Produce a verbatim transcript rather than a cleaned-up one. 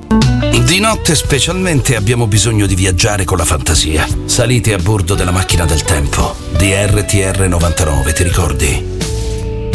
Di notte specialmente abbiamo bisogno di viaggiare con la fantasia. Salite a bordo della macchina del tempo di R T R novantanove, ti ricordi?